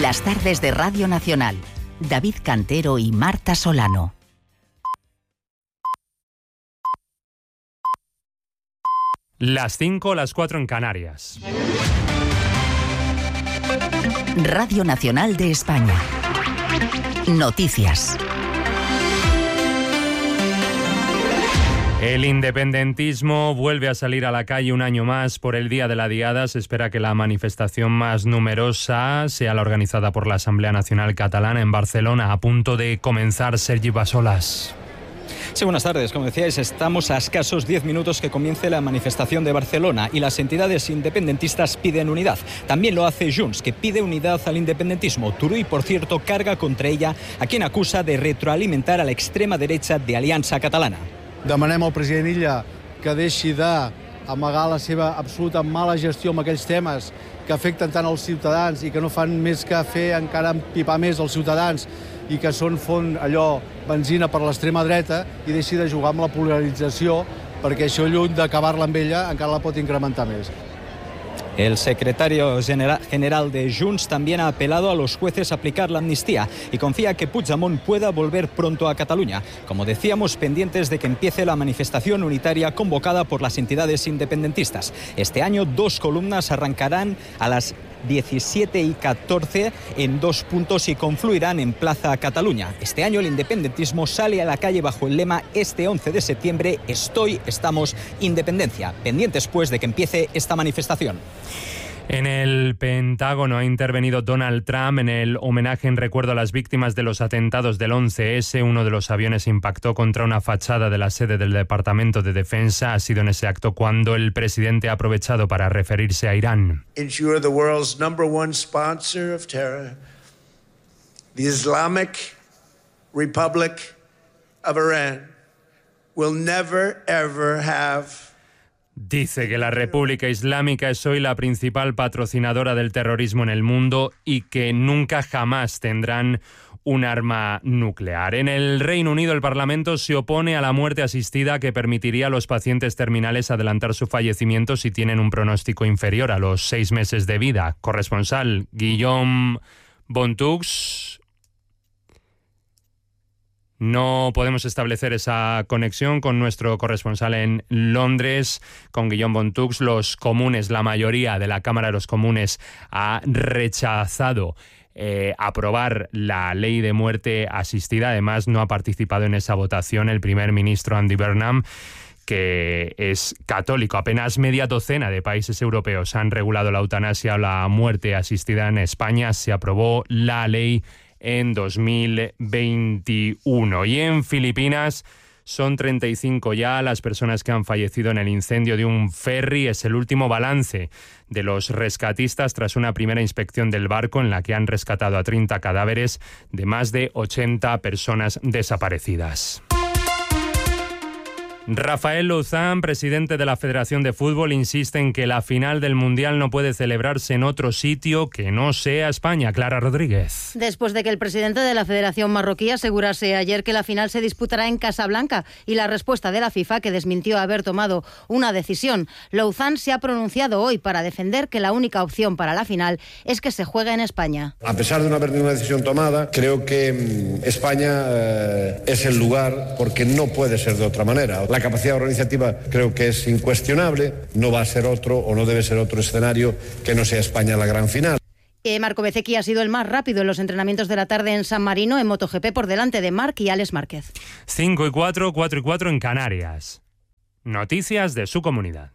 Las tardes de Radio Nacional. David Cantero y Marta Solano. Las 5, las 4 en Canarias. Radio Nacional de España. Noticias. El independentismo vuelve a salir a la calle un año más por el Día de la Diada. Se espera que la manifestación más numerosa sea la organizada por la Asamblea Nacional Catalana en Barcelona, a punto de comenzar. Sergi Bassolas. Sí, buenas tardes. Como decíais, estamos a escasos 10 minutos que comience la manifestación de Barcelona y las entidades independentistas piden unidad. También lo hace Junts, que pide unidad al independentismo. Turull, por cierto, carga contra ella a quien acusa de retroalimentar a la extrema derecha de Aliança Catalana. Demanem al president Illa que deixi d'amagar la seva absoluta mala gestió amb aquells temes que afecten tant els ciutadans i que no fan més que fer encara empipar més els ciutadans i que són font allò benzina per l'extrema dreta, i deixi de jugar amb la polarització, perquè això, lluny d'acabar-la amb ella, encara la pot incrementar més. El secretario general de Junts también ha apelado a los jueces a aplicar la amnistía y confía que Puigdemont pueda volver pronto a Cataluña. Como decíamos, pendientes de que empiece la manifestación unitaria convocada por las entidades independentistas. Este año 2 columnas arrancarán a las 17:14 en 2 puntos y confluirán en Plaza Cataluña. Este año el independentismo sale a la calle bajo el lema "Este 11 de septiembre, estamos, independencia", pendientes pues de que empiece esta manifestación. En el Pentágono ha intervenido Donald Trump en el homenaje en recuerdo a las víctimas de los atentados del 11S. Uno de los aviones impactó contra una fachada de la sede del Departamento de Defensa. Ha sido en ese acto cuando el presidente ha aprovechado para referirse a Irán. Ensure the world's number one sponsor of terror, the Islamic Republic of Iran, will never ever have. Dice que la República Islámica es hoy la principal patrocinadora del terrorismo en el mundo y que nunca jamás tendrán un arma nuclear. En el Reino Unido, el Parlamento se opone a la muerte asistida que permitiría a los pacientes terminales adelantar su fallecimiento si tienen un pronóstico inferior a los 6 meses de vida. Corresponsal Guillaume Bontux. No podemos establecer esa conexión con nuestro corresponsal en Londres, con Guillaume Bontux. Los comunes, la mayoría de la Cámara de los Comunes ha rechazado aprobar la ley de muerte asistida. Además, no ha participado en esa votación el primer ministro Andy Burnham, que es católico. Apenas media docena de países europeos han regulado la eutanasia o la muerte asistida. En España se aprobó la ley en 2021. Y en Filipinas son 35 ya las personas que han fallecido en el incendio de un ferry. Es el último balance de los rescatistas tras una primera inspección del barco en la que han rescatado a 30 cadáveres de más de 80 personas desaparecidas. Rafael Luzán, presidente de la Federación de Fútbol, insiste en que la final del Mundial no puede celebrarse en otro sitio que no sea España. Clara Rodríguez. Después de que el presidente de la Federación Marroquí asegurase ayer que la final se disputará en Casablanca y la respuesta de la FIFA, que desmintió haber tomado una decisión, Luzán se ha pronunciado hoy para defender que la única opción para la final es que se juegue en España. A pesar de no haber ninguna decisión tomada, creo que España es el lugar porque no puede ser de otra manera. La capacidad organizativa creo que es incuestionable, no va a ser otro o no debe ser otro escenario que no sea España la gran final. Marco Bezzecchi ha sido el más rápido en los entrenamientos de la tarde en San Marino en MotoGP por delante de Marc y Alex Márquez. 5 y 4, 4 y 4 en Canarias. Noticias de su comunidad.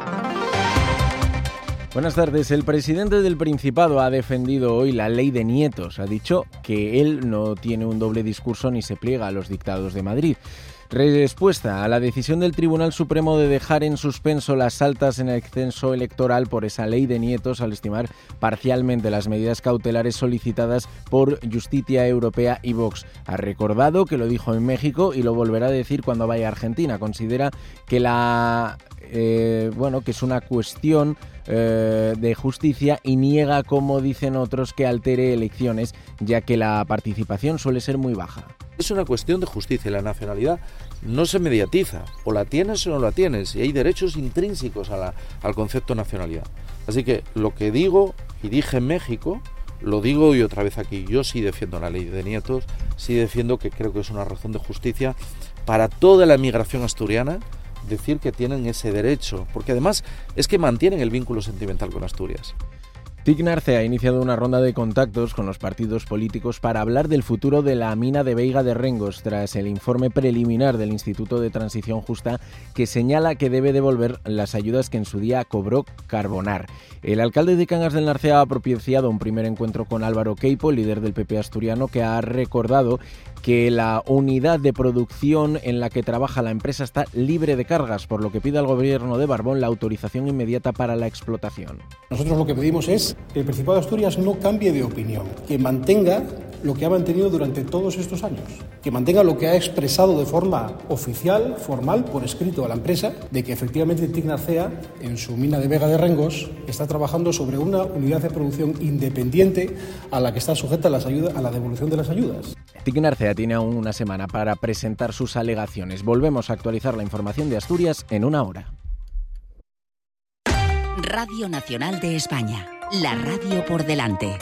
Buenas tardes. El presidente del Principado ha defendido hoy la ley de nietos. Ha dicho que él no tiene un doble discurso ni se pliega a los dictados de Madrid. Respuesta a la decisión del Tribunal Supremo de dejar en suspenso las altas en el censo electoral por esa ley de nietos al estimar parcialmente las medidas cautelares solicitadas por Justicia Europea y Vox. Ha recordado que lo dijo en México y lo volverá a decir cuando vaya a Argentina. Considera que que es una cuestión de justicia y niega, como dicen otros, que altere elecciones, ya que la participación suele ser muy baja. Es una cuestión de justicia y la nacionalidad no se mediatiza, o la tienes o no la tienes, y hay derechos intrínsecos al concepto de nacionalidad. Así que lo que digo y dije en México lo digo y otra vez aquí, yo sí defiendo la ley de nietos, sí defiendo que creo que es una razón de justicia para toda la emigración asturiana decir que tienen ese derecho, porque además es que mantienen el vínculo sentimental con Asturias. TIC Narcea ha iniciado una ronda de contactos con los partidos políticos para hablar del futuro de la mina de Veiga de Rengos, tras el informe preliminar del Instituto de Transición Justa que señala que debe devolver las ayudas que en su día cobró Carbonar. El alcalde de Cangas del Narcea ha propiciado un primer encuentro con Álvaro Queipo, líder del PP asturiano, que ha recordado que la unidad de producción en la que trabaja la empresa está libre de cargas, por lo que pide al gobierno de Barbón la autorización inmediata para la explotación. Nosotros lo que pedimos es que el Principado de Asturias no cambie de opinión, que mantenga lo que ha mantenido durante todos estos años, que mantenga lo que ha expresado de forma oficial, formal, por escrito a la empresa, de que efectivamente TIC Narcea, en su mina de Vega de Rengos, está trabajando sobre una unidad de producción independiente a la que está sujeta a la devolución de las ayudas. TIC Narcea tiene aún una semana para presentar sus alegaciones. Volvemos a actualizar la información de Asturias en una hora. Radio Nacional de España, la radio por delante.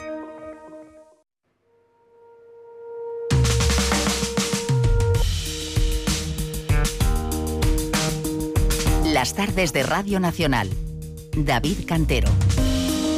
Las tardes de Radio Nacional. David Cantero.